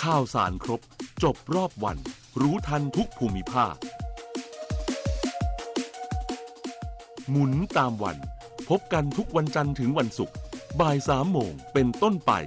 ข่าวสารครบจบรอบวันรู้ทันทุกภูมิภาคหมุนตามวันพบกันทุกวันจันทร์ถึงวันศุกร์บ่าย 3 โมงเป็นต้นไป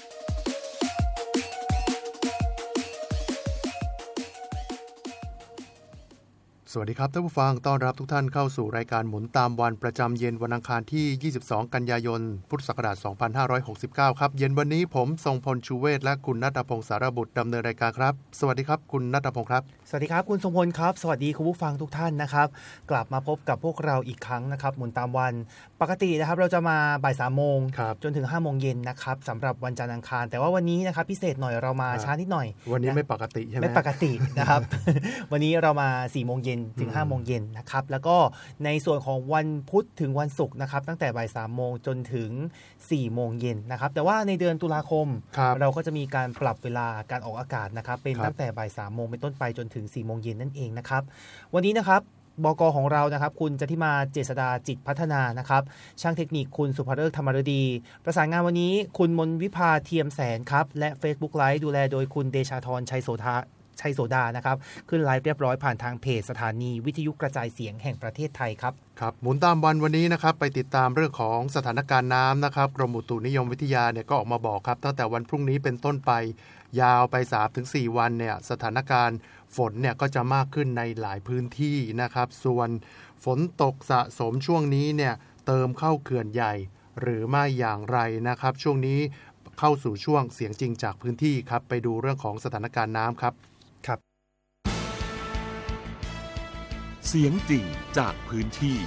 สวัสดีครับท่านผู้ฟังต้อนรับทุกท่านเข้าสู่รายการหมุนตามวันประจำเย็นวันอังคารที่22กันยายนพุทธศักราช2569ครับเย็นวันนี้ผมทรงพลชูเวศและคุณณัฐพงศ์สารบุตรดำเนินรายการครับสวัสดีครับคุณณัฐพงศ์ครับสวัสดีครับคุณทรงพลครับสวัสดีคุณผู้ฟังทุกท่านนะครับกลับมาพบกับพวกเราอีกครั้งนะครับหมุนตามวันปกตินะครับเราจะมาบ่าย 3 โมงจนถึง 5 โมงเย็นนะครับสำหรับวันจันทร์อังคารแต่ว่าวันนี้นะครับพิเศษหน่อยเรามาช้านิดหน่อยวันนี้ไม่ปกติใช่ไหมไม่ปกตินะครับ วันนี้เรามา 4 โมงเย็นถึง 5 โมงเย็นนะครับแล้วก็ในส่วนของวันพุธถึงวันศุกร์นะครับตั้งแต่บ่าย 3 โมงจนถึง 4 โมงเย็นนะครับแต่ว่าในเดือนตุลาคมเราก็จะมีการปรับเวลาการออกอากาศนะครับเป็นตั้งแต่บ่าย 3 โมงเป็นต้นไปจนถึง 4 โมงเย็นนั่นเองนะครับวันนี้นะครับบก.ของเรานะครับคุณจันทิมาเจษฎาจิตพัฒนานะครับช่างเทคนิคคุณสุภฤกษ์ธรรมฤดีประสานงานวันนี้คุณมนวิภาเทียมแสนครับและ Facebook Live ดูแลโดยคุณเดชาธรชัยโสดานะครับขึ้นไลฟ์เรียบร้อยผ่านทางเพจสถานีวิทยุกระจายเสียงแห่งประเทศไทยครับครับหมุนตามวันนี้นะครับไปติดตามเรื่องของสถานการณ์น้ำนะครับกรมอุตุนิยมวิทยาเนี่ยก็ออกมาบอกครับตั้งแต่วันพรุ่งนี้เป็นต้นไปยาวไป 3-4 วันเนี่ยสถานการณ์ฝนเนี่ยก็จะมากขึ้นในหลายพื้นที่นะครับส่วนฝนตกสะสมช่วงนี้เนี่ยเติมเข้าเขื่อนใหญ่หรือไม่อย่างไรนะครับช่วงนี้เข้าสู่ช่วงเสียงจริงจากพื้นที่ครับไปดูเรื่องของสถานการณ์น้ำครับเสียงจริงจากพื้นที่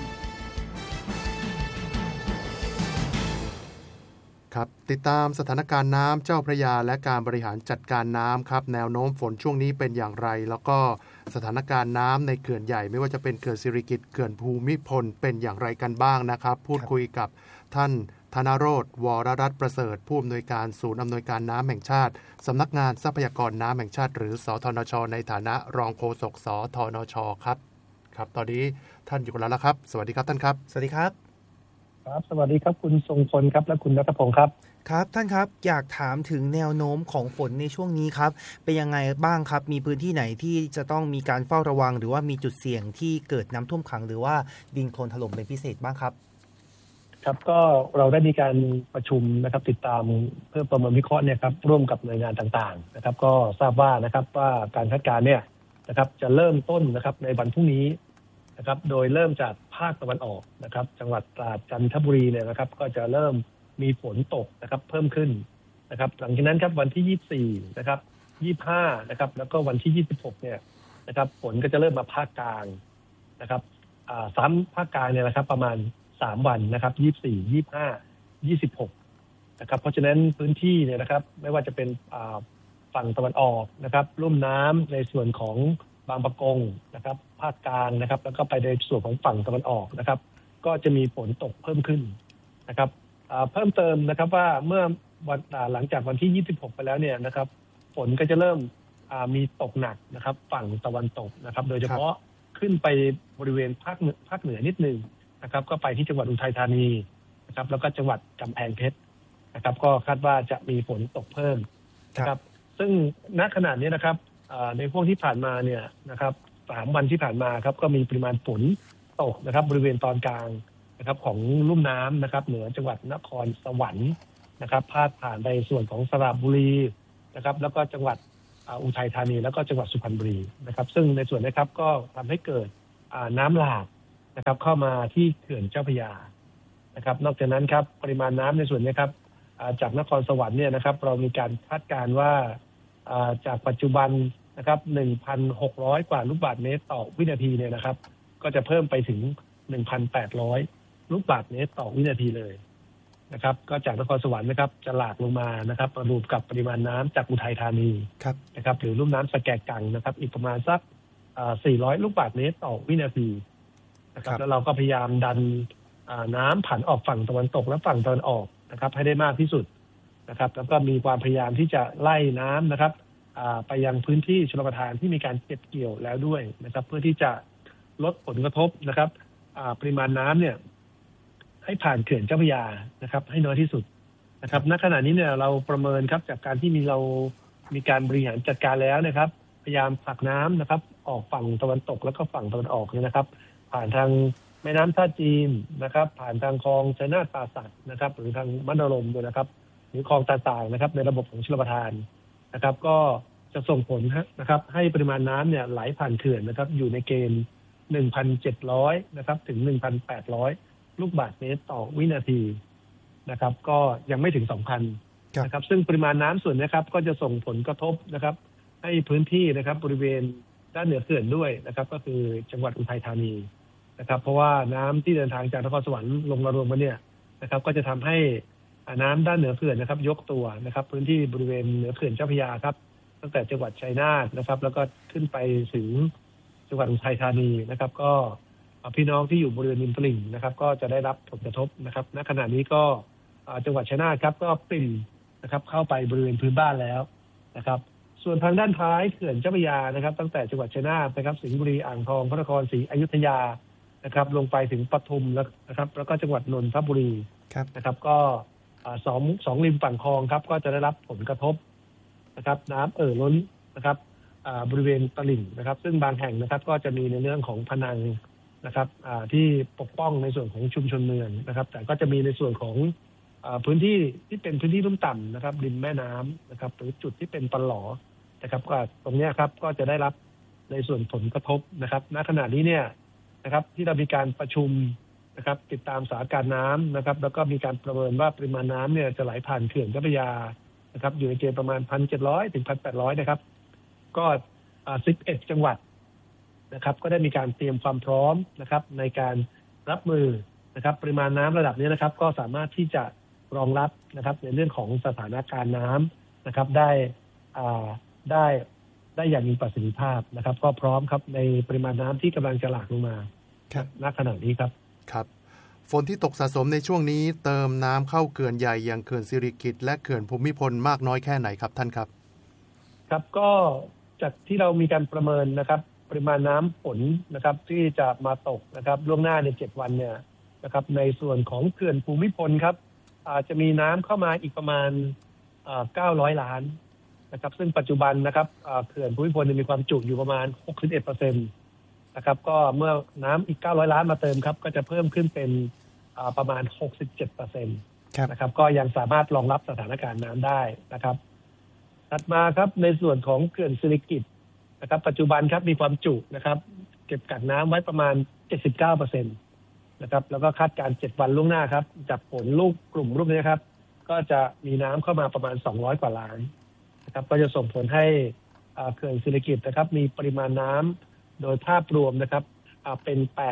ครับติดตามสถานการณ์น้ำเจ้าพระยาและการบริหารจัดการน้ำครับแนวโน้มฝนช่วงนี้เป็นอย่างไรแล้วก็สถานการณ์น้ำในเขื่อนใหญ่ไม่ว่าจะเป็นเขื่อนสิริกิติ์เขื่อนภูมิพลเป็นอย่างไรกันบ้างนะครับพูดคุยกับท่านธนโรจน์วรรัตน์ประเสริฐผู้อำนวยการศูนย์อำนวยการน้ำแห่งชาติสำนักงานทรัพยากรน้ำแห่งชาติหรือสทนชในฐานะรองโฆษกสทนชครับตอนนี้ท่านอยู่กันแล้วครับสวัสดีครับท่านครับสวัสดีครับครับสวัสดีครับคุณทรงพลครับและคุณณัฐพงศ์ครับครับท่านครับอยากถามถึงแนวโน้มของฝนในช่วงนี้ครับเป็นยังไงบ้างครับมีพื้นที่ไหนที่จะต้องมีการเฝ้าระวังหรือว่ามีจุดเสี่ยงที่เกิดน้ำท่วมขังหรือว่าดินโคลนถล่มเป็นพิเศษบ้างครับครับก็เราได้มีการประชุมนะครับติดตามเพื่อประเมินวิเคราะห์เนี่ยครับร่วมกับหน่วยงานต่างๆนะครับก็ทราบว่านะครับว่าการคาดการณ์เนี่ยนะครับจะเริ่มต้นนะครับในวันพรุ่งนี้นะครับโดยเริ่มจากภาคตะวันออกนะครับจังหวัดตราดจันทบุรีเนี่ยนะครับก็จะเริ่มมีฝนตกนะครับเพิ่มขึ้นนะครับหลังจากนั้นครับวันที่24นะครับ25นะครับแล้วก็วันที่26เนี่ยนะครับฝนก็จะเริ่มมาภาคกลางนะครับซ้ำภาคกลางเนี่ยนะครับประมาณ3วันนะครับ24 25 26นะครับเพราะฉะนั้นพื้นที่เนี่ยนะครับไม่ว่าจะเป็นฝั่งตะวันออกนะครับลุ่มน้ำในส่วนของบางปะกงนะครับภาคกลางนะครับแล้วก็ไปในส่วนของฝั่งตะวันออกนะครับก็จะมีฝนตกเพิ่มขึ้นนะครับเพิ่มเติมนะครับว่าเมื่อวันหลังจากวันที่26ไปแล้วเนี่ยนะครับฝนก็จะเริ่มมีตกหนักนะครับฝั่งตะวันตกนะครับโดยเฉพาะขึ้นไปบริเวณภาคเหนือนิดนึงนะครับก็ไปที่จังหวัดอุทัยธานีนะครับแล้วก็จังหวัดกำแพงเพชรนะครับก็คาดว่าจะมีฝนตกเพิ่มนะครับซึ่งณขณะนี้นะครับในพวกที่ผ่านมาเนี่ยนะครับ3วันที่ผ่านมาครับก็มีปริมาณฝนตกนะครับบริเวณตอนกลางนะครับของลุ่มน้ำนะครับเหนือจังหวัดนครสวรรค์นะครับพาดผ่านในส่วนของสระบุรีนะครับแล้วก็จังหวัดอุทัยธานีแล้วก็จังหวัดสุพรรณบุรีนะครับซึ่งในส่วนนี้ครับก็ทำให้เกิดน้ำหลากนะครับเข้ามาที่เขื่อนเจ้าพระยานะครับนอกจากนั้นครับปริมาณน้ำในส่วนนี้ครับจากนครสวรรค์เนี่ยนะครับเรามีการคาดการณ์ว่าจากปัจจุบันนะครับ 1,600 กว่าลูกบาศก์เมตรต่อวินาทีเนี่ยนะครับก็จะเพิ่มไปถึง 1,800 ลูกบาศก์เมตรต่อวินาทีเลยนะครับก็จากนครสวรรค์นะครับจะหลากลงมานะครับรวมกับปริมาณน้ำจากอุทัยธานีนะครับหรือลุ่มน้ำสะแกกังนะครับอีกประมาณสัก400 ลูกบาศก์เมตรต่อวินาทีนะครับแล้วเราก็พยายามดันน้ำผ่านออกฝั่งตะวันตกและฝั่งตะวันออกนะครับให้ได้มากที่สุดนะครับแล้วก็มีความพยายามที่จะไล่น้ำนะครับไปยังพื้นที่ชลประทานที่มีการเก็บเกี่ยวแล้วด้วยนะครับเพื่อที่จะลดผลกระทบนะครับปริมาณน้ำเนี่ยให้ผ่านเขื่อนเจ้าพระยานะครับให้น้อยที่สุดนะครับณขณะนี้เนี่ยเราประเมินครับจากการที่เรามีการบริหารจัดการแล้วนะครับพยายามผลักน้ำนะครับออกฝั่งตะวันตกแล้วก็ฝั่งตะวันออกเนี่ยนะครับผ่านทางแม่น้ำท่าจีนนะครับผ่านทางคลองชัยนาทป่าสักนะครับหรือทางมณฑลมด้วยนะครับหรือคลองต่างๆนะครับในระบบของชลประทานนะครับก็จะส่งผลนะครับให้ปริมาณน้ำเนี่ยไหลผ่านเขื่อนนะครับอยู่ในเกณฑ์ 1,700 นะครับถึง 1,800 ลูกบาศก์เมตรต่อวินาทีนะครับก็ยังไม่ถึง 2,000 นะครับซึ่งปริมาณน้ำส่วนนี้ครับก็จะส่งผลกระทบนะครับให้พื้นที่นะครับบริเวณด้านเหนือเขื่อนด้วยนะครับก็คือจังหวัดอุทัยธานีนะครับเพราะว่าน้ำที่เดินทางจากนครสวรรค์ลงมารวมกันเนี่ยนะครับก็จะทำให้น้ำด้านเหนือเขื่อนนะครับยกตัวนะครับพื้นที่บริเวณเหนือเขื่อนเจ้าพระยาครับตั้งแต่จังหวัดชัยนาทนะครับแล้วก็ขึ้นไปถึงจังหวัดอุทัยธานีนะครับก็พี่น้องที่อยู่บริเวณริมตลิ่งนะครับก็จะได้รับผลกระทบนะครับณขณะนี้ก็จังหวัดชัยนาทครับก็ปริ่มนะครับเข้าไปบริเวณพื้นบ้านแล้วนะครับส่วนทางด้านท้ายเขื่อนเจ้าพระยานะครับตั้งแต่จังหวัดชัยนาทนะครับสิงห์บุรีอ่างทองพระนครศรีอยุธยานะครับลงไปถึงปทุมแล้วนะครับแล้วก็จังหวัดนนทบุรีนะครับก็สองริมฝั่งคลองครับก็จะได้รับผลกระทบนะครับน้ำล้นนะครับบริเวณตลิ่งนะครับซึ่งบางแห่งนะครับก็จะมีในเรื่องของพนังนะครับที่ปกป้องในส่วนของชุมชนเมืองนะครับแต่ก็จะมีในส่วนของพื้นที่ที่เป็นพื้นที่ลุ่มต่ำนะครับริมแม่น้ำนะครับหรือจุดที่เป็นปะหลอนะครับก็ตรงนี้ครับก็จะได้รับในส่วนผลกระทบนะครับณขณะนี้เนี่ยนะครับที่เรามีการประชุมนะครับติดตามสถานการณ์น้ำนะครับแล้วก็มีการประเมินว่าปริมาณน้ำเนี่ยจะไหลผ่านเขื่อนเจ้าพระยานะครับอยู่ในเกณฑ์ประมาณ 1,700 ถึง 1,800 นะครับก็11 จังหวัดนะครับก็ได้มีการเตรียมความพร้อมนะครับในการรับมือนะครับปริมาณน้ำระดับนี้นะครับก็สามารถที่จะรองรับนะครับในเรื่องของสถานการณ์น้ำนะครับได้อย่างมีประสิทธิภาพนะครับก็พร้อมครับในปริมาณน้ำที่กำลังจะหลากลงมาณขณะนี้ครับครับฝนที่ตกสะสมในช่วงนี้เติมน้ำเข้าเขื่อนใหญ่อย่างเขื่อนสิริกิติ์และเขื่อนภูมิพลมากน้อยแค่ไหนครับท่านครับครับก็จากที่เรามีการประเมินนะครับปริมาณน้ำฝนนะครับที่จะมาตกนะครับล่วงหน้าใน7 วันเนี่ยนะครับในส่วนของเขื่อนภูมิพลครับจะมีน้ำเข้ามาอีกประมาณ900 ล้านนะครับซึ่งปัจจุบันนะครับเขื่อนภูมิพลมีความจุอยู่ประมาณ 61% นะครับก็เมื่อน้ำอีก900 ล้านมาเติมครับก็จะเพิ่มขึ้นเป็นประมาณ 67% นะครับก็ยังสามารถรองรับสถานการณ์น้ำได้นะครับถัดมาครับในส่วนของเขื่อนสิริกิติ์นะครับปัจจุบันครับมีความจุนะครับเก็บกักน้ำไว้ประมาณ 79% นะครับแล้วก็คาดการณ์7 วันล่วงหน้าครับจากฝนกลุ่มลูกนี้ครับก็จะมีน้ำเข้ามาประมาณ200 กว่าล้านนะครับก็จะส่งผลให้เขื่อนสิริกิติ์นะครับมีปริมาณน้ำโดยภาพรวมนะครับเป็น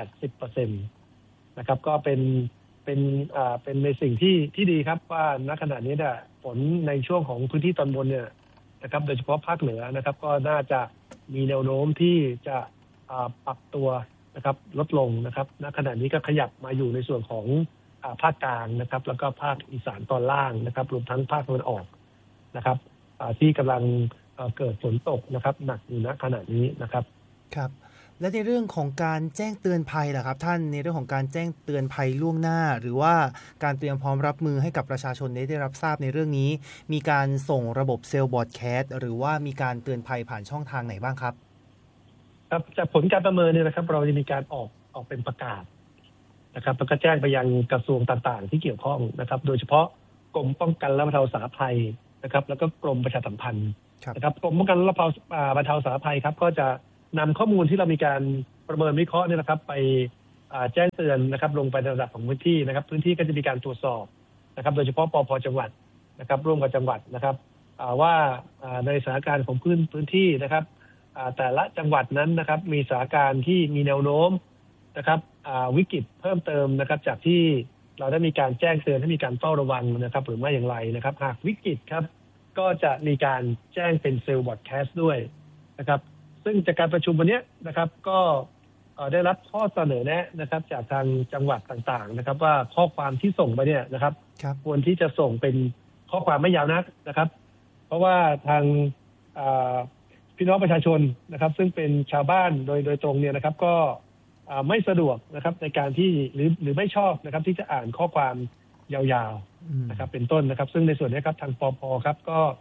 80% นะครับก็เป็นในสิ่งที่ดีครับว่าณขณะนี้เนี่ยฝนในช่วงของพื้นที่ตอนบนเนี่ยนะครับโดยเฉพาะภาคเหนือนะครับก็น่าจะมีแนวโน้มที่จะปรับตัวนะครับลดลงนะครับณขณะนี้ก็ขยับมาอยู่ในส่วนของภาคกลางนะครับแล้วก็ภาคอีสานตอนล่างนะครับรวมทั้งภาคตะวันออกนะครับที่กำลังเกิดฝนตกนะครับหนักอยู่ณขณะนี้นะครับครับและในเรื่องของการแจ้งเตือนภัยล่ะครับท่านในเรื่องของการแจ้งเตือนภัยล่วงหน้าหรือว่าการเตรียมพร้อมรับมือให้กับประชาชนได้รับทราบในเรื่องนี้มีการส่งระบบเซลล์บอร์ดแคสต์หรือว่ามีการเตือนภัยผ่านช่องทางไหนบ้างครับครับจากผลการประเมินเนี่ยนะครับเราจะมีการออกเป็นประกาศนะครับแล้วก็แจ้งไปยังกระทรวงต่างๆที่เกี่ยวข้องนะครับโดยเฉพาะกรมป้องกันและบรรเทาสาธารณภัยนะครับแล้วก็กรมประชาสัมพันธ์นะครับกรมป้องกันและบรรเทาสาธารณภัยครับก็จะนำข้อมูลที่เรามีการประเมินวิเคราะห์เนี่ยนะครับไปแจ้งเตือนนะครับลงไปในระดับของพื้นที่นะครับพื้นที่ก็จะมีการตรวจสอบนะครับโดยเฉพาะปภ.จังหวัดนะครับร่วมกับจังหวัดนะครับว่าในสถานการณ์ของพื้นที่นะครับแต่ละจังหวัดนั้นนะครับมีสถานการณ์ที่มีแนวโน้มนะครับวิกฤตเพิ่มเติมนะครับจากที่เราได้มีการแจ้งเตือนให้มีการเฝ้าระวังนะครับหรือไม่อย่างไรนะครับหากวิกฤตครับก็จะมีการแจ้งเป็นเซลล์บอร์ดแคสต์ด้วยนะครับซึ่งจากการประชุมวันนี้นะครับก็ได้รับข้อเสนอแนะนะครับจากทางจังหวัดต่างๆนะครับว่าข้อความที่ส่งไปเนี่ยนะครับควรที่จะส่งเป็นข้อความไม่ยาวนักนะครับเพราะว่าทางพี่น้องประชาชนนะครับซึ่งเป็นชาวบ้านโดยตรงเนี่ยนะครับก็ไม่สะดวกนะครับในการที่หรือไม่ชอบนะครับที่จะอ่านข้อความยาวๆนะครับเป็นต้นนะครับซึ่งในส่วนนี้ครับทางปภ.ครับก็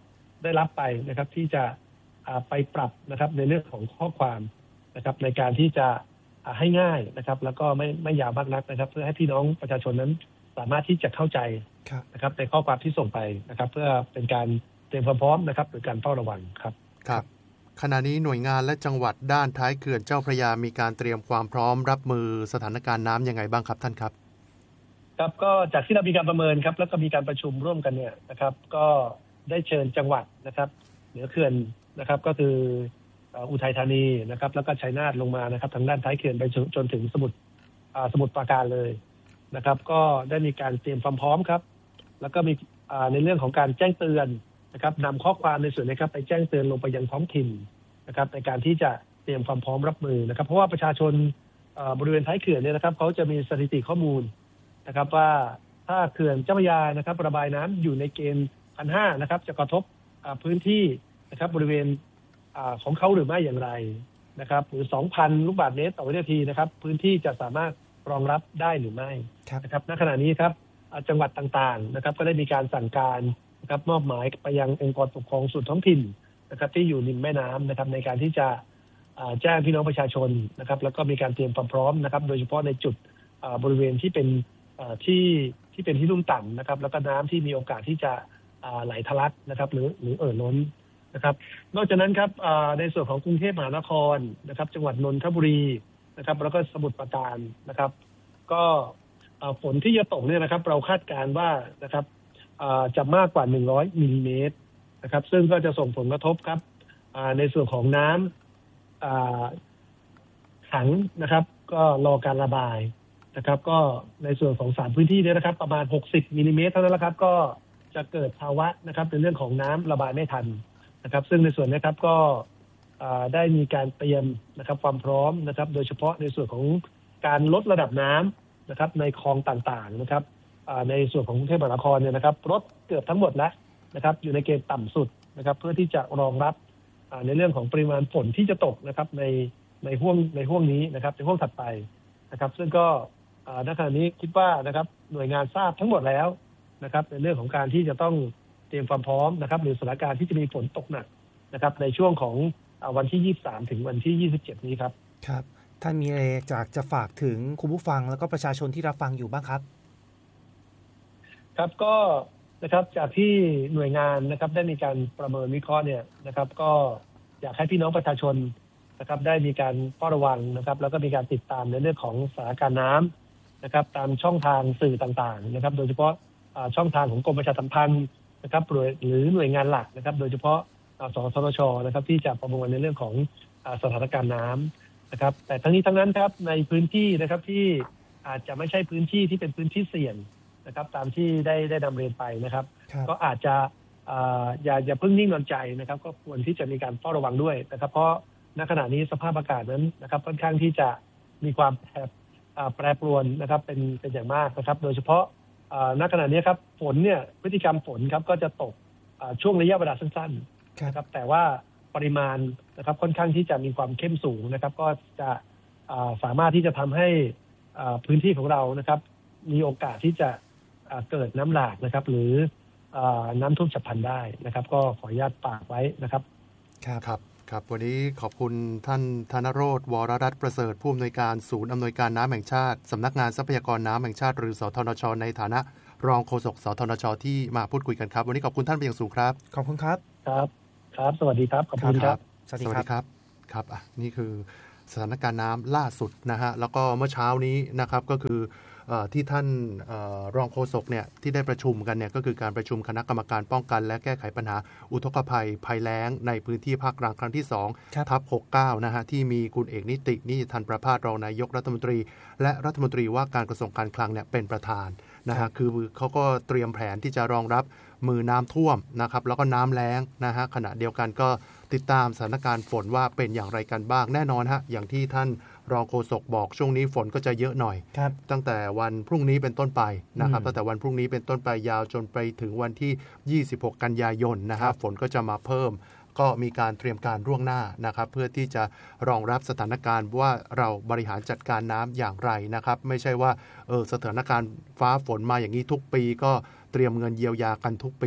ได้รับไปนะครับที่จะไปปรับนะครับในเรื่องของข้อความนะครับในการที่จะให้ง่ายนะครับแล้วก็ไม่ยาวมากนักนะครับเพื่อให้พี่น้องประชาชนนั้นสามารถที่จะเข้าใจนะครับในข้อความที่ส่งไปนะครับเพื่อเป็นการเตรียมความพร้อมนะครับหรือการเฝ้าระวังครับครับขณะนี้หน่วยงานและจังหวัดด้านท้ายเขื่อนเจ้าพระยามีการเตรียมความพร้อมรับมือสถานการณ์น้ำยังไงบ้างครับท่านครับครับก็จากที่เรามีการประเมินครับแล้วก็มีการประชุมร่วมกันเนี่ยนะครับก็ได้เชิญจังหวัดนะครับเหนือเขื่อนนะครับก็คืออุทัยธานีนะครับแล้วก็ชัยนาทลงมานะครับทางด้านท้ายเขื่อนไปจนถึงสมุทรปราการเลยนะครับก็ได้มีการเตรียมความพร้อมครับแล้วก็มีในเรื่องของการแจ้งเตือนนะครับนำข้อความในส่วนนี้ครับไปแจ้งเตือนลงไปยังท้องถิ่นนะครับในการที่จะเตรียมความพร้อมรับมือนะครับเพราะว่าประชาชนบริเวณท้ายเขื่อนเนี่ยนะครับเขาจะมีสถิติข้อมูลนะครับว่าถ้าเขื่อนเจ้าพระยานะครับระบายน้ำอยู่ในเกณฑ์ 1,500 นะครับจะกระทบพื้นที่นะครับบริเวณของเขาหรือไม่อย่างไรนะครับหรือ 2,000 ลูกบาศก์เมตรต่อวินาทีนะครับพื้นที่จะสามารถรองรับได้หรือไม่นะครับณขณะนี้ครับจังหวัดต่างๆนะครับก็ได้มีการสั่งการนะครับมอบหมายไปยังองค์กรปกครองส่วนท้องถิ่นนะครับที่อยู่ริมแม่น้ำนะครับในการที่จะแจ้งพี่น้องประชาชนนะครับแล้วก็มีการเตรียมความพร้อมนะครับโดยเฉพาะในจุดบริเวณที่เป็นที่เป็นที่ลุ่มต่ำนะครับแล้วก็น้ำที่มีโอกาสที่จะไหลทะลักนะครับหรือล้นนะครับนอกจากนั้นครับในส่วนของกรุงเทพมหานครนะครับจังหวัดนนทบุรีนะครับแล้วก็สมุทรปราการนะครับก็ฝนที่จะตกเนี่ยนะครับเราคาดการณ์ว่านะครับจะมากกว่า100มิลลิเมตรนะครับซึ่งก็จะส่งผลกระทบครับในส่วนของน้ำขังนะครับก็รอการระบายนะครับก็ในส่วนของ3พื้นที่เนี่ยนะครับประมาณ60มิลลิเมตรเท่านั้นแหละครับก็จะเกิดภาวะนะครับในเรื่องของน้ำระบายไม่ทันนะครับซึ่งในส่วนนี้ครับก็ได้มีการเตรียมนะครับความพร้อมนะครับโดยเฉพาะในส่วนของการลดระดับน้ำนะครับในคลองต่างๆนะครับในส่วนของกรุงเทพมหานครเนี่ยนะครับลดเกือบทั้งหมดแล้วนะครับอยู่ในเกณฑ์ต่ำสุดนะครับเพื่อที่จะรองรับในเรื่องของปริมาณฝนที่จะตกนะครับในห่วงนี้นะครับในห่วงถัดไปนะครับซึ่งก็ณขณะนี้คิดว่านะครับหน่วยงานทราบทั้งหมดแล้วนะครับในเรื่องของการที่จะต้องเตรียมความพร้อมนะครับหรือสถานการณ์ที่จะมีฝนตกหนักนะครับในช่วงของวันที่23ถึงวันที่27นี้ครับครับท่านมีอะไรจะฝากถึงคุณผู้ฟังแล้วก็ประชาชนที่รับฟังอยู่บ้างครับครับก็นะครับจากที่หน่วยงานนะครับได้มีการประเมินวิเคราะห์เนี่ยนะครับก็อยากให้พี่น้องประชาชนนะครับได้มีการเฝ้าระวังนะครับแล้วก็มีการติดตามในเรื่องของสถานการณ์น้ำนะครับตามช่องทางสื่อต่างๆนะครับโดยเฉพาะช่องทางของกรมประชาสัมพันธ์นะครับหรือหน่วยงานหลักนะครับโดยเฉพาะสสทช.นะครับที่จะประเมินในเรื่องของสถานการณ์น้ำนะครับแต่ทั้งนี้ทั้งนั้นครับในพื้นที่นะครับที่อาจจะไม่ใช่พื้นที่ที่เป็นพื้นที่เสี่ยงนะครับตามที่ได้นำเรียนไปนะครับก็อาจจะอย่าเพิ่งนิ่งนอนใจนะครับก็ควรที่จะมีการเฝ้าระวังด้วยนะครับเพราะณขณะนี้สภาพอากาศนั้นนะครับค่อนข้างที่จะมีความแปรปรวนนะครับเป็นอย่างมากนะครับโดยเฉพาะณขณะนี้ครับฝนเนี่ยพฤติกรรมฝนครับก็จะตกช่วงระยะเวลาสั้นๆนะครับแต่ว่าปริมาณนะครับค่อนข้างที่จะมีความเข้มสูงนะครับก็จะสามารถที่จะทำให้พื้นที่ของเรานะครับมีโอกาสที่จะเกิดน้ำหลากนะครับหรือน้ำท่วมฉับพลันได้นะครับก็ขออนุญาตฝากไว้นะครับครับวันนี้ขอบคุณท่านธนโรจน์วรรัตน์ประเสริฐผู้อำนวยการศูนย์อำนวยการน้ำแห่งชาติสำนักงานทรัพยากรน้ำแห่งชาติหรือสทนช.ในฐานะรองโฆษกสทนช.ที่มาพูดคุยกันครับวันนี้ขอบคุณท่านเป็นอย่างสูงครับขอบคุณครับครับสวัสดีครับขอบคุณครับสวัสดีครับครับนี่คือสถานการณ์น้ำล่าสุดนะฮะแล้วก็เมื่อเช้านี้นะครับก็คือที่ท่านรองโฆษกเนี่ยที่ได้ประชุมกันเนี่ยก็คือการประชุมคณะกรรมการป้องกันและแก้ไขปัญหาอุทกภัยภัยแล้งในพื้นที่ภาคกลางครั้งที่2/69นะฮะที่มีคุณเอกนิติทันประภาสรองนายกรัฐมนตรีและรัฐมนตรีว่าการกระทรวงการคลังเนี่ยเป็นประธานนะฮะคือเขาก็เตรียมแผนที่จะรองรับมือน้ำท่วมนะครับแล้วก็น้ำแล้งนะฮะขณะเดียวกันก็ติดตามสถานการณ์ฝนว่าเป็นอย่างไรกันบ้างแน่นอนฮะอย่างที่ท่านรองโฆษกบอกช่วงนี้ฝนก็จะเยอะหน่อยตั้งแต่วันพรุ่งนี้เป็นต้นไปนะครับตั้งแต่วันพรุ่งนี้เป็นต้นไปยาวจนไปถึงวันที่26กันยายนนะฮะฝนก็จะมาเพิ่มก็มีการเตรียมการล่วงหน้านะครับเพื่อที่จะรองรับสถานการณ์ว่าเราบริหารจัดการน้ำอย่างไรนะครับไม่ใช่ว่าสถานการณ์ฟ้าฝนมาอย่างนี้ทุกปีก็เตรียมเงินเยียวยากันทุกปี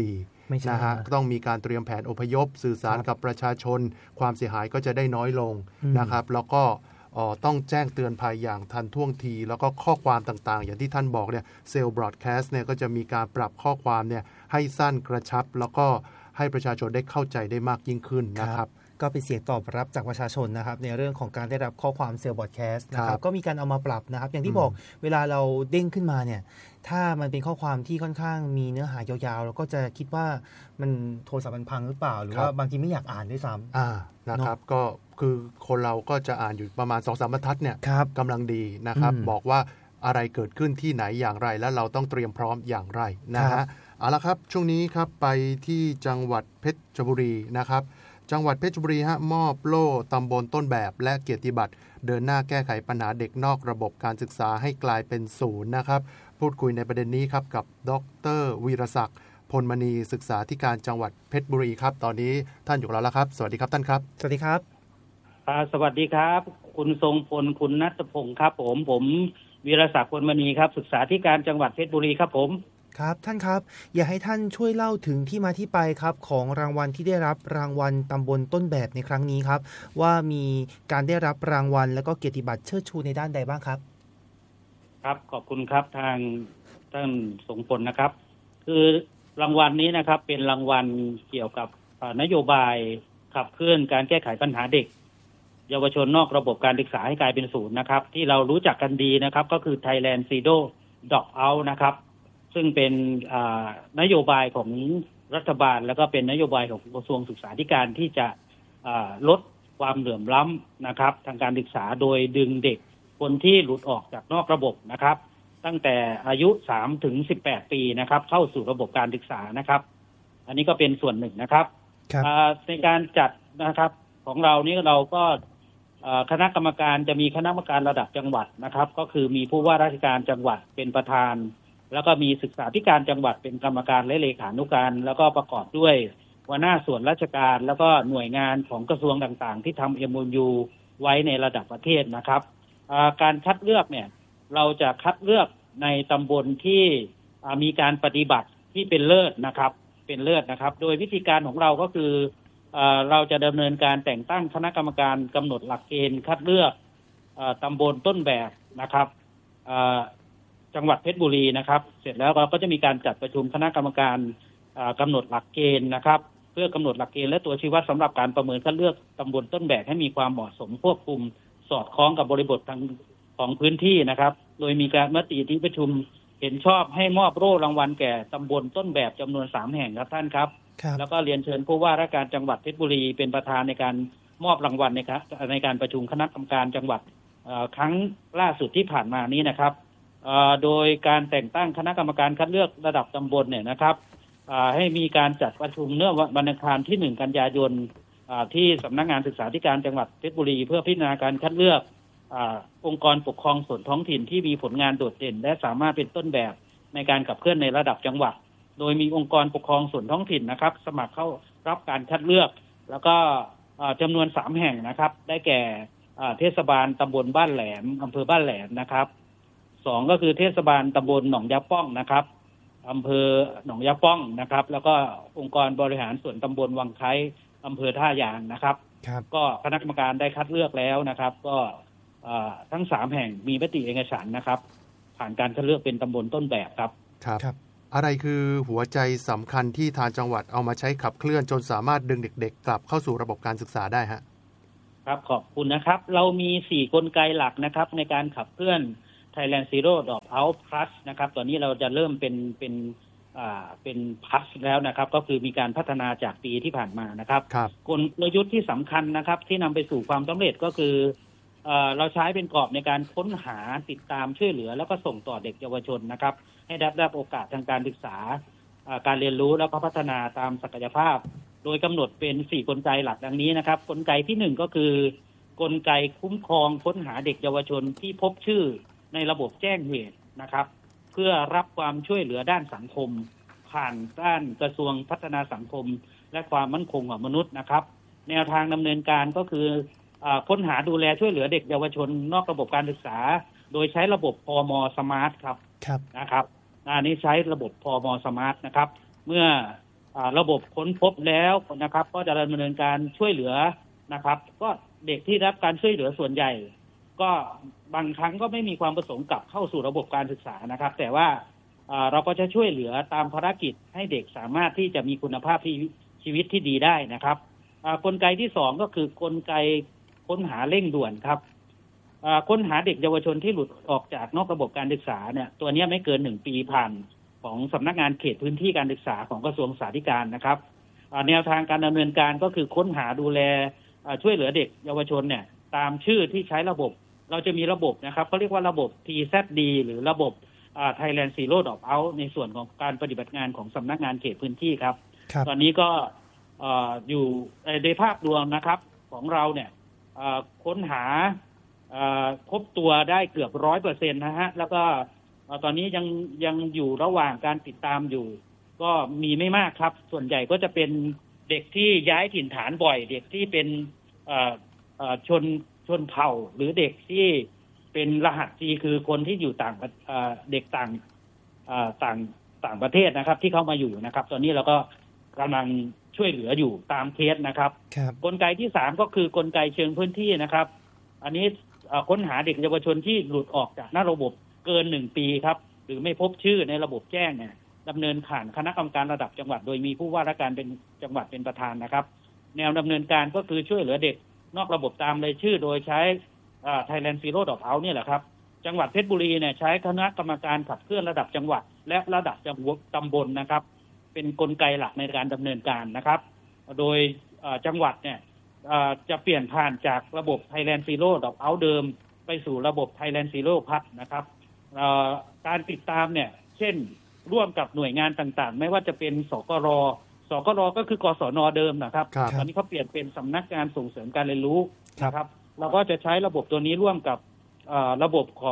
นะฮะต้องมีการเตรียมแผนอพยพสื่อสารกับประชาชนความเสียหายก็จะได้น้อยลงนะครับแล้วก็ต้องแจ้งเตือนภัยอย่างทันท่วงทีแล้วก็ข้อความต่างๆอย่างที่ท่านบอกเนี่ยเซลล์บรอดแคสต์เนี่ยก็จะมีการปรับข้อความเนี่ยให้สั้นกระชับแล้วก็ให้ประชาชนได้เข้าใจได้มากยิ่งขึ้นนะครับก็เป็นเสียงตอบรับจากประชาชนนะครับในเรื่องของการได้รับข้อความเซลล์บรอดแคสต์นะครับก็มีการเอามาปรับนะครับอย่างที่บอกเวลาเราเด้งขึ้นมาเนี่ยถ้ามันเป็นข้อความที่ค่อนข้างมีเนื้อหายาวๆเราก็จะคิดว่ามันโทรศัพท์มันพังหรือเปล่าหรือว่าบางทีไม่อยากอ่านด้วยซ้ำนะครับก็คือคนเราก็จะอ่านอยู่ประมาณ 2-3 บรรทัดเนี่ยกำลังดีนะครับบอกว่าอะไรเกิดขึ้นที่ไหนอย่างไรและเราต้องเตรียมพร้อมอย่างไรนะฮะเอาละครับช่วงนี้ครับไปที่จังหวัดเพชรบุรีนะครับจังหวัดเพชรบุรีมอบโล่ตำบลต้นแบบและเกียรติบัตรเดินหน้าแก้ไขปัญหาเด็กนอกระบบการศึกษาให้กลายเป็นศูนย์นะครับพูดคุยในประเด็นนี้ครับกับดร.วีรศักดิ์พลมณีศึกษาธิการจังหวัดเพชรบุรีครับตอนนี้ท่านอยู่แล้วครับสวัสดีครับท่านครับสวัสดีครับสวัสดีครับคุณทรงพลคุณณัฐพงศ์ครับผมวีรศักดิ์พลมณีครับศึกษาธิการจังหวัดเพชรบุรีครับผมครับท่านครับอยากให้ท่านช่วยเล่าถึงที่มาที่ไปครับของรางวัลที่ได้รับรางวัลตำบลต้นแบบในครั้งนี้ครับว่ามีการได้รับรางวัลและก็เกียรติบัตรเชิดชูในด้านใดบ้างครับครับขอบคุณครับทางท่านทรงพลนะครับคือรางวัลนี้นะครับเป็นรางวัลเกี่ยวกับนโยบายขับเคลื่อนการแก้ไขปัญหาเด็กเยาวชนนอกระบบการศึกษาให้กลายเป็นศูนย์นะครับที่เรารู้จักกันดีนะครับก็คือ Thailand Zero Dropout นะครับซึ่งเป็นนโยบายของรัฐบาลแล้วก็เป็นนโยบายของกระทรวงศึกษาธิการที่จะลดความเหลื่อมล้ำนะครับทางการศึกษาโดยดึงเด็กคนที่หลุดออกจากนอกระบบนะครับตั้งแต่อายุ3 ถึง 18 ปีนะครับเข้าสู่ระบบการศึกษานะครับอันนี้ก็เป็นส่วนหนึ่งนะครับในการจัดนะครับของเรานี่เราก็คณะกรรมการจะมีคณะกรรมการระดับจังหวัดนะครับก็คือมีผู้ว่าราชการจังหวัดเป็นประธานแล้วก็มีศึกษาธิการจังหวัดเป็นกรรมการและเลขานุการแล้วก็ประกอบด้วยหัวหน้าส่วนราชการแล้วก็หน่วยงานของกระทรวงต่างๆที่ทำ MOU ไว้ในระดับประเทศนะครับการคัดเลือกเนี่ยเราจะคัดเลือกในตำบลที่มีการปฏิบัติที่เป็นเลิศนะครับเป็นเลิศนะครับโดยวิธีการของเราก็คือเราจะดำเนินการแต่งตั้งคณะกรรมการกำหนดหลักเกณฑ์คัดเลือกตำบลต้นแบบนะครับจังหวัดเพชรบุรีนะครับเสร็จแล้วเราก็จะมีการจัดประชุมคณะกรรมการกำหนดหลักเกณฑ์นะครับเพื่อกำหนดหลักเกณฑ์และตัวชี้วัดสำหรับการประเมินคัดเลือกตำบลต้นแบบให้มีความเหมาะสมควบคุมสอดคล้องกับบริบททางของพื้นที่นะครับโดยมีการมติที่ประชุมเห็นชอบให้มอบโล่รางวัลแก่ตำบลต้นแบบจำนวน3แห่งครับท่านครับแล้วก็เรียนเชิญผู้ว่าราชการจังหวัดเพชรบุรีเป็นประธานในการมอบรางวัลในการประชุมคณะกรรมการจังหวัดครั้งล่าสุดที่ผ่านมานี้นะครับโดยการแต่งตั้งคณะกรรมการคัดเลือกระดับตำบลเนี่ยนะครับให้มีการจัดประชุมเมื่อวันอังคารที่1 กันยายนที่สำนักงานศึกษาธิการจังหวัดเพชรบุรีเพื่อพิจารณาการคัดเลือกองค์กรปกครองส่วนท้องถิ่นที่มีผลงานโดดเด่นและสามารถเป็นต้นแบบในการขับเคลื่อนในระดับจังหวัดโดยมีองค์กรปกครองส่วนท้องถิ่นนะครับสมัครเข้ารับการคัดเลือกแล้วก็จำนวน3แห่งนะครับได้แก่เทศบาลตำบลบ้านแหลมอำเภอบ้านแหลมนะครับ2ก็คือเทศบาลตำบลหนองยาป้องนะครับอำเภอหนองยาป้องนะครับแล้วก็องค์กรบริหารส่วนตำบลวังไคอำเภอท่ายางนะครับก็คณะกรรมการได้คัดเลือกแล้วนะครับก็ทั้ง3แห่งมีมติเอกฉันท์นะครับผ่านการคัดเลือกเป็นตำบลต้นแบบครับครับอะไรคือหัวใจสำคัญที่ทางจังหวัดเอามาใช้ขับเคลื่อนจนสามารถดึงเด็กๆกลับเข้าสู่ระบบการศึกษาได้ฮะครับขอบคุณนะครับเรามี4กลไกหลักนะครับในการขับเคลื่อน Thailand Zero Dropout Plus นะครับตอนนี้เราจะเริ่มเป็น plus แล้วนะครับก็คือมีการพัฒนาจากปีที่ผ่านมานะครับกลยุทธ์ที่สำคัญนะครับที่นำไปสู่ความสำเร็จก็คือเราใช้เป็นกรอบในการค้นหาติดตามช่วยเหลือแล้วก็ส่งต่อเด็กเยาวชนนะครับให้ได้รับโอกาสทางการศึกษาการเรียนรู้แล้วก็พัฒนาตามศักยภาพโดยกำหนดเป็น4กลไกหลักดังนี้นะครับกลไกที่1ก็คือกลไกคุ้มครองค้นหาเด็กเยาวชนที่พบชื่อในระบบแจ้งเหตุนะครับเพื่อรับความช่วยเหลือด้านสังคมผ่านด้านกระทรวงพัฒนาสังคมและความมั่นคงของมนุษย์นะครับแนวทางดำเนินการก็คือค้นหาดูแลช่วยเหลือเด็กเยาวชนนอกระบบการศึกษาโดยใช้ระบบพม.สมาร์ทครับนะครับอันนี้ใช้ระบบพม.สมาร์ทนะครับเมื่อระบบค้นพบแล้วนะครับก็จะดำเนินการช่วยเหลือนะครับก็เด็กที่รับการช่วยเหลือส่วนใหญ่ก็บางครั้งก็ไม่มีความประสงค์กลับเข้าสู่ระบบการศึกษานะครับแต่ว่าเราก็จะช่วยเหลือตามภารกิจให้เด็กสามารถที่จะมีคุณภาพชีวิตที่ดีได้นะครับกลไกที่สองก็คือกลไกค้นหาเร่งด่วนครับค้นหาเด็กเยาวชนที่หลุดออกจากนอกระบบการศึกษาเนี่ยตัวนี้ไม่เกิน1 ปีผ่านของสำนักงานเขตพื้นที่การศึกษาของกระทรวงศึกษาธิการนะครับแนวทางการดำเนินการก็คือค้นหาดูแลช่วยเหลือเด็กเยาวชนเนี่ยตามชื่อที่ใช้ระบบเราจะมีระบบนะครับเขาเรียกว่าระบบ TZD หรือระบบThailand Zero Dropout ในส่วนของการปฏิบัติงานของสำนักงานเขตพื้นที่ครับตอนนี้ก็อยู่ในภาพรวมนะครับของเราเนี่ยค้นหาพบตัวได้เกือบ 100% นะฮะแล้วก็ตอนนี้ยังอยู่ระหว่างการติดตามอยู่ก็มีไม่มากครับส่วนใหญ่ก็จะเป็นเด็กที่ย้ายถิ่นฐานบ่อยเด็กที่เป็นชนเผ่าหรือเด็กที่เป็นรหัส G คือคนที่อยู่เด็กต่างประเทศนะครับที่เข้ามาอยู่นะครับตอนนี้เราก็กำลังช่วยเหลืออยู่ตามเคสนะครับกลไกที่3ก็คือกลไกเชิงพื้นที่นะครับอันนี้ค้นหาเด็กเยาวชนที่หลุดออกจากหน้าระบบเกิน1 ปีครับหรือไม่พบชื่อในระบบแจ้งเนี่ยดำเนินผ่านคณะกรรมการระดับจังหวัดโดยมีผู้ว่าราชการเป็นจังหวัดเป็นประธานนะครับแนวดำเนินการก็คือช่วยเหลือเด็กนอกระบบตามรายชื่อโดยใช้Thailand Zero Dropout นี่แหละครับจังหวัดเพชรบุรีเนี่ยใช้คณะกรรมการขับเคลื่อนระดับจังหวัดและระดับตำบลนะครับเป็นกลไกหลักในการดำเนินการนะครับโดยจังหวัดเนี่ยจะเปลี่ยนผ่านจากระบบ Thailand Zero Dropout เดิมไปสู่ระบบ Thailand Zero Plus นะครับการติดตามเนี่ยเช่นร่วมกับหน่วยงานต่างๆไม่ว่าจะเป็นสกรก็คือกศน.เดิมนะครับตอนนี้เขาเปลี่ยนเป็นสำนักงานส่งเสริมการเรียนรู้นะครับเราก็จะใช้ระบบตัวนี้ร่วมกับระบบของ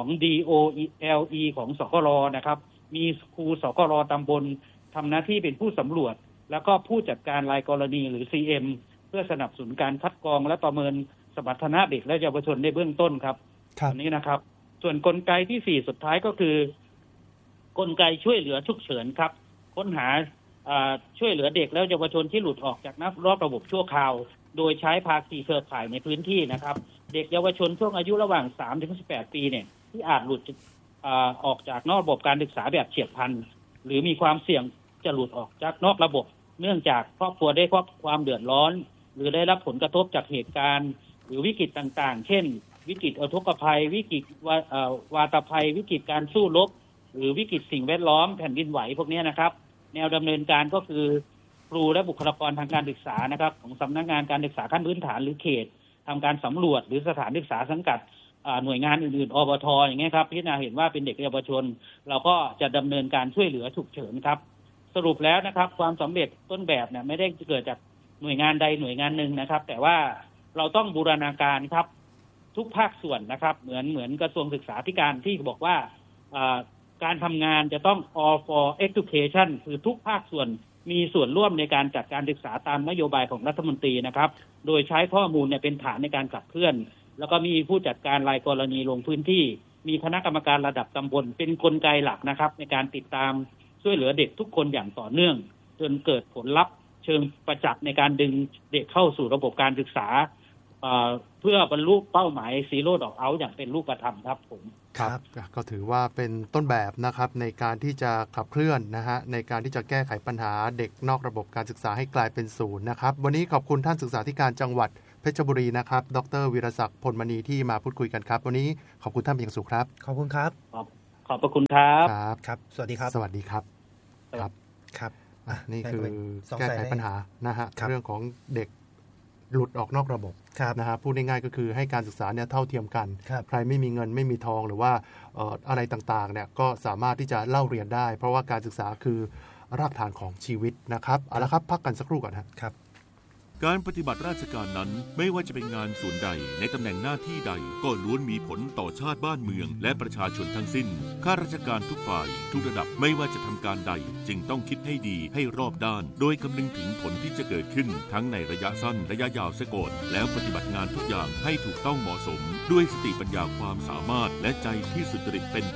DOLE ของสกร.นะครับมีครูสกร.ตำบลทำหน้าที่เป็นผู้สำรวจแล้วก็ผู้จัดการรายกรณีหรือ CM เพื่อสนับสนุนการคัดกรองและประเมินสมรรถนะเด็กและเยาวชนในเบื้องต้นครับอันนี้นะครับส่วนกลไกที่4สุดท้ายก็คือกลไกช่วยเหลือฉุกเฉินครับค้นหาช่วยเหลือเด็กและเยาวชนที่หลุดออกจากนอกระบบชั่วคราวโดยใช้ภาคีเครือข่ายในพื้นที่นะครับเด็กเยาวชนช่วงอายุระหว่าง 3-18 ปีเนี่ยที่อาจหลุดออกจากนอกระบบการศึกษาแบบเฉียบพลันหรือมีความเสี่ยงจะหลุดออกจากนอกระบบเนื่องจากครอบครัวได้รับความเดือดร้อนหรือได้รับผลกระทบจากเหตุการณ์หรือวิกฤตต่างๆเช่นวิกฤตอุทกภัยวิกฤตวาตภัยวิกฤตการสู้รบหรือวิกฤตสิ่งแวดล้อมแผ่นดินไหวพวกนี้นะครับแนวดำเนินการก็คือครูและบุคลากรทางการศึกษานะครับของสำนักงานการศึกษาขั้นพื้นฐานหรือเขตทำการสำรวจหรือสถานศึกษาสังกัดหน่วยงานอื่นๆอบท.อย่างเงี้ยครับพิจารณาเห็นว่าเป็นเด็กเยาวชนเราก็จะดำเนินการช่วยเหลือฉุกเฉินครับสรุปแล้วนะครับความสำเร็จต้นแบบเนี่ยไม่ได้เกิดจากหน่วยงานใดหน่วยงานหนึ่งนะครับแต่ว่าเราต้องบูรณาการครับทุกภาคส่วนนะครับเหมือนกระทรวงศึกษาธิการที่บอกว่าการทำงานจะต้อง all for education คือทุกภาคส่วนมีส่วนร่วมในการจัดการศึกษาตามนโยบายของรัฐมนตรีนะครับโดยใช้ข้อมูลเนี่ยเป็นฐานในการขับเคลื่อนแล้วก็มีผู้จัดการรายกรณีลงพื้นที่มีคณะกรรมการระดับตำบลเป็นกลไกหลักนะครับในการติดตามช่วยเหลือเด็กทุกคนอย่างต่อเนื่องจนเกิดผลลัพธ์เชิงประจักษ์ในการดึงเด็กเข้าสู่ระบบการศึกษาเพื่อบรรลุเป้าหมายซีโร่ดอกเอาท์อย่างเป็นรูปธรรมครับผมครับก็ถือว่าเป็นต้นแบบนะครับในการที่จะขับเคลื่อนนะฮะในการที่จะแก้ไขปัญหาเด็กนอกระบบการศึกษาให้กลายเป็นศูนย์นะครับวันนี้ขอบคุณท่านศึกษาธิการจังหวัดเพชรบุรีนะครับดร.วีรศักดิ์พลมณีที่มาพูดคุยกันครับวันนี้ขอบคุณท่านเป็นอย่างสูงครับขอบคุณครับขอบพระคุณครับครับสวัสดีครับสวัสดีครับครับนี่คือแก้ไขปัญหานะฮะเรื่องของเด็กหลุดออกนอกระบบนะฮะพูดง่ายๆก็คือให้การศึกษาเนี่ยเท่าเทียมกันใครไม่มีเงินไม่มีทองหรือว่าอะไรต่างๆเนี่ยก็สามารถที่จะเล่าเรียนได้เพราะว่าการศึกษาคือรากฐานของชีวิตนะครับเอาละครับพักกันสักครู่ก่อนครับการปฏิบัติราชการนั้นไม่ว่าจะเป็นงานส่วนใดในตำแหน่งหน้าที่ใดก็ล้วนมีผลต่อชาติบ้านเมืองและประชาชนทั้งสิ้นข้าราชการทุกฝ่ายทุกระดับไม่ว่าจะทำการใดจึงต้องคิดให้ดีให้รอบด้านโดยคำนึงถึงผลที่จะเกิดขึ้นทั้งในระยะสั้นระยะยาวเสียก่อนแล้วปฏิบัติงานทุกอย่างให้ถูกต้องเหมาะสมด้วยสติปัญญาความสามารถและใจที่สุจริตเป็นธรรม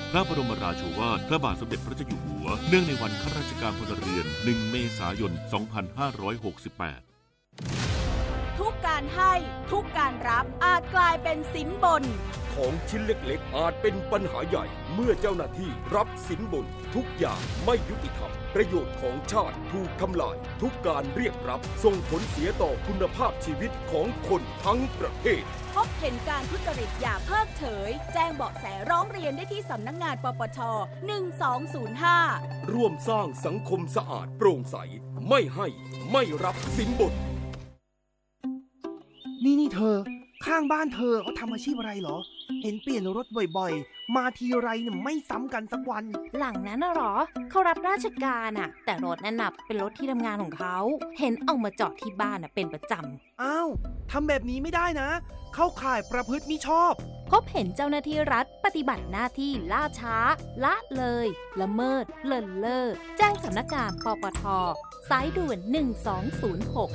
พระบรมราโชวาทพระบาทสมเด็จพระเจ้าอยู่หัวเนื่องในวันข้าราชการพลเรือน1 เมษายน 2568 ทุกการให้ทุกการรับอาจกลายเป็นสินบนของชิ้นเล็กๆอาจเป็นปัญหาใหญ่เมื่อเจ้าหน้าที่รับสินบนทุกอย่างไม่ยุติธรรมประโยชน์ของชาติถูกทำลายทุกการเรียกรับส่งผลเสียต่อคุณภาพชีวิตของคนทั้งประเทศพบเห็นการทุจริตอย่าเพิกเฉยแจ้งเบาะแสร้องเรียนได้ที่สำนักงานปปช1205 ร่วมสร้างสังคมสะอาดโปร่งใสไม่ให้ไม่รับสินบนนี่เธอข้างบ้านเธอเขาทำอาชีพอะไรเหรอเห็นเปลี่ยนรถบ่อยๆมาทีไรเนี่ยไม่ซ้ำกันสักวันหลังนั้นน่ะหรอเขารับราชการอ่ะแต่รถนั่นน่ะเป็นรถที่ทำงานของเขาเห็นเอามาจอดที่บ้านน่ะเป็นประจำอ้าวทำแบบนี้ไม่ได้นะเข้าข่ายประพฤติมิชอบพบเห็นเจ้าหน้าที่รัฐปฏิบัติหน้าที่ล่าช้าละเลยละเมิดเลินเล่อแจ้งสำนักงานปปท.สายด่วน1206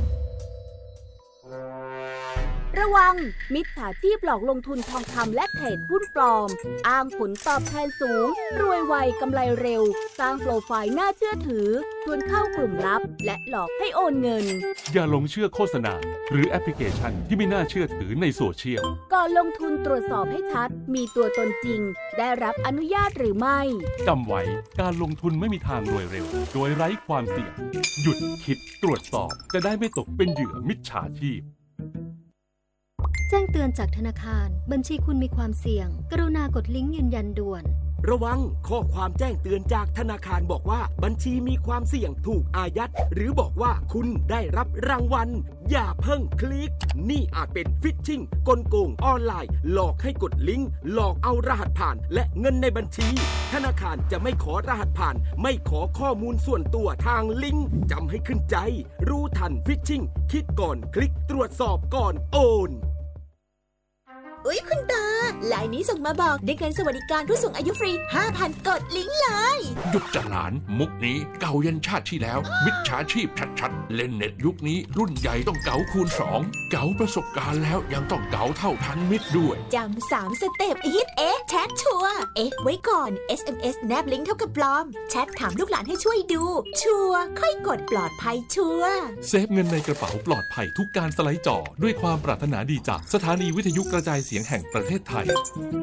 ระวังมิจฉาชีพหลอกลงทุนทองคำและเทรดหุ้นปลอมอ้างผลตอบแทนสูงรวยไวกำไรเร็วสร้างโปรไฟล์น่าเชื่อถือชวนเข้ากลุ่มลับและหลอกให้โอนเงินอย่าหลงเชื่อโฆษณาหรือแอปพลิเคชันที่ไม่น่าเชื่อถือในโซเชียลก่อนลงทุนตรวจสอบให้ชัดมีตัวตนจริงได้รับอนุญาตหรือไม่จำไว้การลงทุนไม่มีทางรวยเร็วโดยไร้ความเสี่ยงหยุดคิดตรวจสอบจะได้ไม่ตกเป็นเหยื่อมิจฉาชีพแจ้งเตือนจากธนาคารบัญชีคุณมีความเสี่ยงกรุณากดลิงก์ยืนยันด่วนระวังข้อความแจ้งเตือนจากธนาคารบอกว่าบัญชีมีความเสี่ยงถูกอายัดหรือบอกว่าคุณได้รับรางวัลอย่าเพิ่งคลิกนี่อาจเป็นฟิชชิงกลโกงออนไลน์หลอกให้กดลิงก์หลอกเอารหัสผ่านและเงินในบัญชีธนาคารจะไม่ขอรหัสผ่านไม่ขอข้อมูลส่วนตัวทางลิงก์จำให้ขึ้นใจรู้ทันฟิชชิงคิดก่อนคลิกตรวจสอบก่อนโอนอุ๊ยคุณตาไลน์นี้ส่งมาบอกได้เงินสวัสดิการผู้สูงอายุฟรี 5,000 กดลิงก์เลยหยุดจะหลานมุกนี้เก่ายันชาติที่แล้วมิจฉาชีพชัดๆเล่นเน็ตยุคนี้รุ่นใหญ่ต้องเก๋าคูณ2เก๋าประสบการณ์แล้วยังต้องเก๋าเท่าทันมิตรด้วยจำ3สเต็ปฮิตแชทชัวร์ไว้ก่อน SMS แนบลิงก์เท่ากับปลอมแชทถามลูกหลานให้ช่วยดูชัวร์ค่อยกดปลอดภัยชัวร์เซฟเงินในกระเป๋าปลอดภัยทุกการสไลด์จอด้วยความปรารถนาดีจากสถานีวิทยุกระจายเสียงแห่งประเทศไทย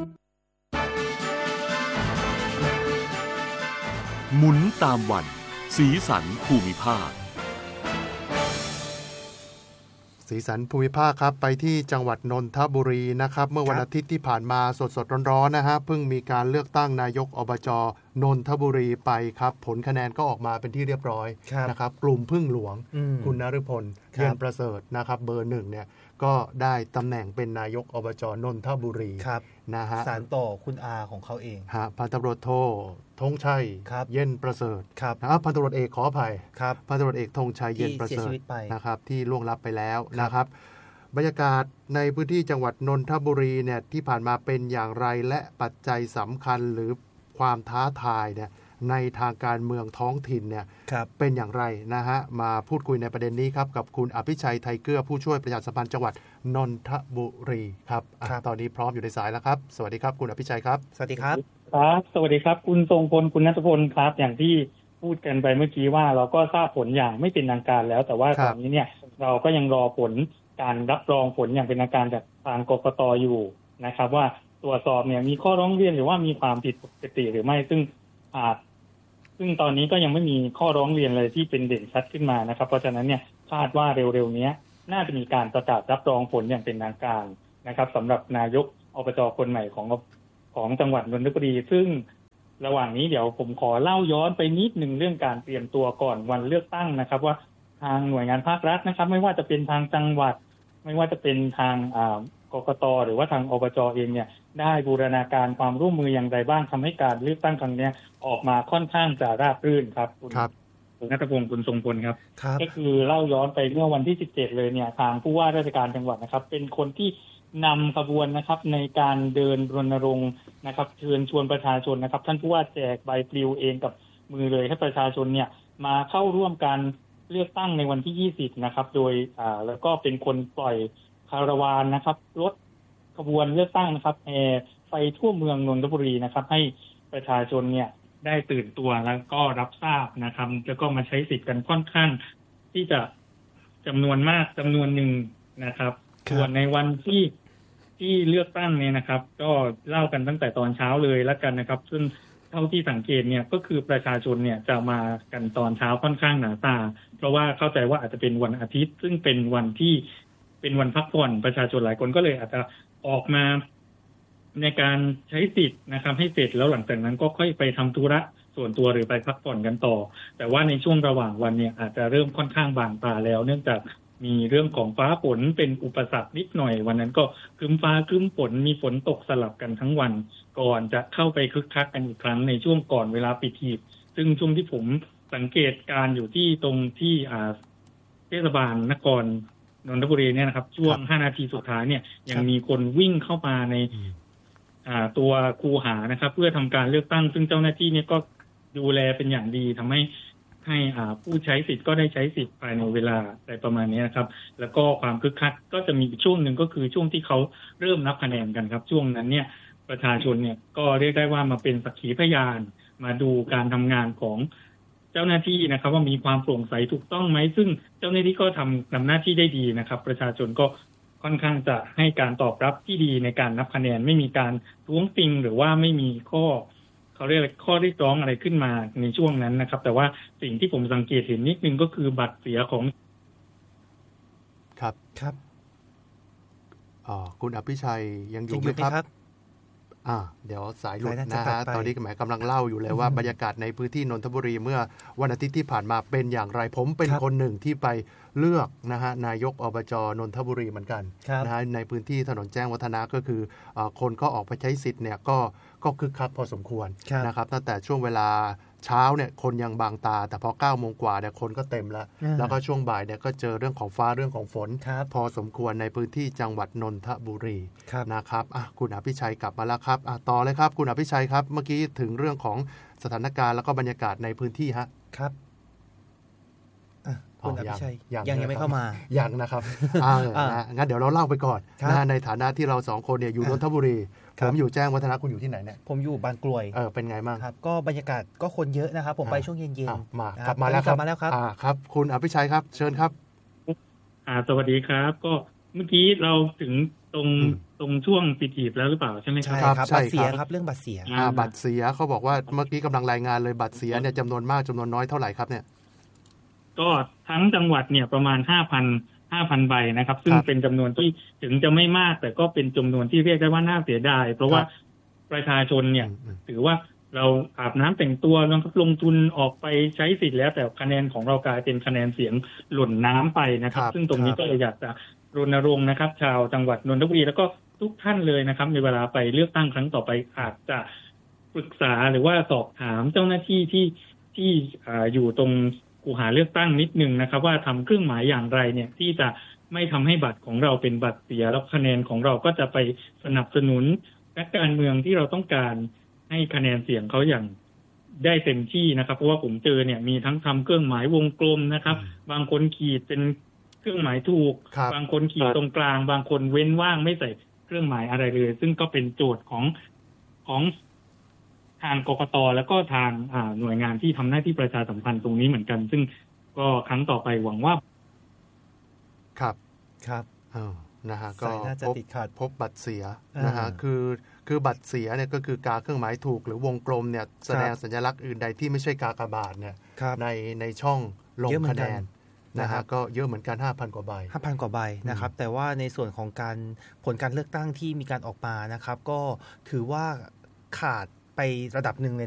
หมุนตามวันสีสันภูมิภาคสีสันภูมิภาคครับไปที่จังหวัดนนทบุรีนะครับเมื่อวันอาทิตย์ที่ผ่านมาสดๆร้อนๆนะฮะเพิ่งมีการเลือกตั้งนายกอบจ.นนทบุรีไปครับผลคะแนนก็ออกมาเป็นที่เรียบร้อยนะครับกลุ่มพึ่งหลวงคุณนฤพลเย็นประเสริฐนะครับเบอร์1เนี่ยก็ได้ตำแหน่งเป็นนายกอบจ.นนทบุรีนะฮะสารต่อคุณอาของเขาเองพันตำรวจโทธงชัยเย็นประเสริฐพันตำรวจเอกขออภัยพันตำรวจเอกธงชัยเย็นประเสริฐนะครับที่ล่วงลับไปแล้วนะครับบรรยากาศในพื้นที่จังหวัดนนทบุรีเนี่ยที่ผ่านมาเป็นอย่างไรและปัจจัยสำคัญหรือความท้าทายเนี่ยในทางการเมืองท้องถิ่นเนี่ยเป็นอย่างไรนะฮะมาพูดคุยในประเด็นนี้ครับกับคุณอภิชัยไทยเกื้อผู้ช่วยประชาสัมพันธ์จังหวัดนนทบุรีครับตอนนี้พร้อมอยู่ในสายแล้วครับสวัสดีครับคุณอภิชัยครับสวัสดีครับครับสวัสดีครับคุณทรงพลคุณณัฐพลครับอย่างที่พูดกันไปเมื่อกี้ว่าเราก็ทราบผลอย่างไม่เป็นทางการแล้วแต่ว่าตอนนี้เนี่ยเราก็ยังรอผลการรับรองผลอย่างเป็นทางการจากทางกกต.อยู่นะครับว่าตรวจสอบเนี่ยมีข้อร้องเรียนหรือว่ามีความผิดปกติหรือไม่ซึ่งตอนนี้ก็ยังไม่มีข้อร้องเรียนเลยที่เป็นเด่นชัดขึ้นมานะครับเพราะฉะนั้นเนี่ยคาดว่าเร็วๆนี้น่าจะมีการประกาศรับรองผลอย่างเป็นทางการนะครับสำหรับนายกอบจ.คนใหม่ของจังหวัดนนทบุรีซึ่งระหว่างนี้เดี๋ยวผมขอเล่าย้อนไปนิดนึงเรื่องการเตรียมตัวก่อนวันเลือกตั้งนะครับว่าทางหน่วยงานภาครัฐนะครับไม่ว่าจะเป็นทางจังหวัดไม่ว่าจะเป็นทางกกต.หรือว่าทางอบจ.เองเนี่ยได้บูรณาการความร่วมมืออย่างไรบ้างทำให้การเลือกตั้งครั้งนี้ออกมาค่อนข้างจะราบรื่นครับคุณณัฐพงศ์คุณทรงพลครับก็คือเล่าย้อนไปเมื่อวันที่17เลยเนี่ยทางผู้ว่าราชการจังหวัดนะครับเป็นคนที่นำขบวนนะครับในการเดินรณรงค์นะครับเชิญชวนประชาชนนะครับท่านผู้ว่าแจกใบปลิวเองกับมือเลยให้ประชาชนเนี่ยมาเข้าร่วมการเลือกตั้งในวันที่20นะครับโดยแล้วก็เป็นคนปล่อยคาราวานนะครับรถขบวนเลือกตั้งนะครับไปทั่วเมืองนนทบุรีนะครับให้ประชาชนเนี่ยได้ตื่นตัวแล้วก็รับทราบนะครับแล้วก็มาใช้สิทธิ์กันค่อนข้างที่จะจำนวนมากจำนวนหนึ่งนะครับส่วนในวันที่เลือกตั้งเนี่ยนะครับก็เล่ากันตั้งแต่ตอนเช้าเลยแล้วกันนะครับซึ่งเท่าที่สังเกตเนี่ยก็คือประชาชนเนี่ยจะมากันตอนเช้าค่อนข้างหนาตาเพราะว่าเข้าใจว่าอาจจะเป็นวันอาทิตย์ซึ่งเป็นวันที่เป็นวันพักผ่อนประชาชนหลายคนก็เลยอาจจะออกมาในการใช้สิทธิ์นะครับให้เสร็จแล้วหลังจากนั้นก็ค่อยไปทำธุระส่วนตัวหรือไปพักผ่อนกันต่อแต่ว่าในช่วงระหว่างวันเนี่ยอาจจะเริ่มค่อนข้างบางตาแล้วเนื่องจากมีเรื่องของฟ้าฝนเป็นอุปสรรคนิดหน่อยวันนั้นก็ครึ้มฟ้าครึ้มฝนมีฝนตกสลับกันทั้งวันก่อนจะเข้าไปคึกคักกันอีกครั้งในช่วงก่อนเวลาปิดหีบซึ่งช่วงที่ผมสังเกตการอยู่ที่ตรงที่เทศบาลนครนนทบุรีเนี่ยนะครับช่วง5 นาทีสุดท้ายเนี่ยยังมีคนวิ่งเข้ามาในตัวคูหานะครับเพื่อทำการเลือกตั้งซึ่งเจ้าหน้าที่เนี่ยก็ดูแลเป็นอย่างดีทำให้ผู้ใช้สิทธิ์ก็ได้ใช้สิทธิ์ภายในเวลาอะไรประมาณนี้นะครับแล้วก็ความคึกคักก็จะมีช่วงหนึ่งก็คือช่วงที่เขาเริ่มนับคะแนนกันครับช่วงนั้นเนี่ยประชาชนเนี่ยก็เรียกได้ว่ามาเป็นสักขีพยานมาดูการทำงานของเจ้าหน้าที่นะครับว่ามีความโปร่งใสถูกต้องไหมซึ่งเจ้าหน้าที่ก็ทำหน้าที่ได้ดีนะครับประชาชนก็ค่อนข้างจะให้การตอบรับที่ดีในการนับคะแนนไม่มีการท้วงติงหรือว่าไม่มีเขาเรียกข้อเรียกร้องอะไรขึ้นมาในช่วงนั้นนะครับแต่ว่าสิ่งที่ผมสังเกตเห็นนิดนึงก็คือบัตรเสียของครับคุณอภิชัยยังอยู่ไหมครับเดี๋ยวสายหลุดนะฮะตอนนี้กำลังเล่าอยู่เลยว่าบรรยากาศในพื้นที่นนทบุรีเมื่อวันอาทิตย์ที่ผ่านมาเป็นอย่างไรผมเป็นคนหนึ่งที่ไปเลือกนะฮะนายกอบจนนทบุรีเหมือนกันนะฮะในพื้นที่ถนนแจ้งวัฒนะก็คือคนก็ออกไปใช้สิทธิ์เนี่ยก็คึกคักพอสมควรนะครับตั้งแต่ช่วงเวลาเช้าเนี่ยคนยังบางตาแต่พอ 9 โมงกว่าเนี่ยคนก็เต็มแล้วก็ช่วงบ่ายเนี่ยก็เจอเรื่องของฟ้าเรื่องของฝนพอสมควรในพื้นที่จังหวัดนนทบุรีนะครับคุณอภิชัยกลับมาแล้วครับต่อเลยครับคุณอภิชัยครับเมื่อกี้ถึงเรื่องของสถานการณ์แล้วก็บรรยากาศในพื้นที่ฮะครับคุณอภิชัยยังไม่เข้ามายังนะครับงั้นเดี๋ยวเราเล่าไปก่อนนะในฐานะที่เรา2คนเนี่ยอยู่นนทบุรีผมอยู่แจ้งวัฒนะคุณอยู่ที่ไหนเนี่ยผมอยู่บางกลวยเป็นไงบ้างครับก็บรรยากาศก็คนเยอะนะครับผมไปช่วงเย็นๆกลับมาแล้วครับครับคุณอภิชัยครับเชิญครับสวัสดีครับก็เมื่อกี้เราถึงตรงช่วงปิดหีบแล้วหรือเปล่าใช่ไหมครับบัตรเสียครับเรื่องบัตรเสียบัตรเสียเขาบอกว่าเมื่อกี้กำลังรายงานเลยบัตรเสียเนี่ยจำนวนมากจำนวนน้อยเท่าไหร่ครับเนี่ยก็ทั้งจังหวัดเนี่ยประมาณ 5,000 ใบนะครับซึ่งเป็นจำนวนที่ถึงจะไม่มากแต่ก็เป็นจำนวนที่เรียกได้ว่าน่าเสียดายเพราะว่าประชาชนเนี่ยถือว่าเราอาบน้ำแต่งตัวลงทุนออกไปใช้สิทธิ์แล้วแต่คะแนนของเรากลายเป็นคะแนนเสียงหล่นน้ำไปนะครับซึ่งตรงนี้ก็เลยอยากจะรณรงค์นะครับชาวจังหวัดนนทบุรีแล้วก็ทุกท่านเลยนะครับในเวลาไปเลือกตั้งครั้งต่อไปอาจจะปรึกษาหรือว่าสอบถามเจ้าหน้าที่ที่อยู่ตรงกูหาเลือกตั้งนิดนึงนะครับว่าทำเครื่องหมายอย่างไรเนี่ยที่จะไม่ทำให้บัตรของเราเป็นบัตรเสียแล้วคะแนนของเราก็จะไปสนับสนุนนักการเมืองที่เราต้องการให้คะแนนเสียงเขาอย่างได้เต็มที่นะครับเพราะว่าผมเจอเนี่ยมีทั้งทำเครื่องหมายวงกลมนะครับบางคนขีดเป็นเครื่องหมายถูกบางคนขีดตรงกลางบางคนเว้นว่างไม่ใส่เครื่องหมายอะไรเลยซึ่งก็เป็นโจทย์ของทางกกต.แล้วก็ทางหน่วยงานที่ทำหน้าที่ประชาสัมพันธ์ตรงนี้เหมือนกันซึ่งก็ครั้งต่อไปหวังว่าครับนะฮะก็พบบัตรเสียนะฮะคือบัตรเสียเนี่ยก็คือกาเครื่องหมายถูกหรือวงกลมเนี่ยแสดงสัญลักษณ์อื่นใดที่ไม่ใช่กากบาทเนี่ยในช่องลงคะแนนนะฮะก็เยอะเหมือนกัน 5,000 กว่าใบ 5,000 กว่าใบนะครับแต่ว่าในส่วนของผลการเลือกตั้งที่มีการออกมานะครับก็ถือว่าขาดไประดับหนึ่งเลย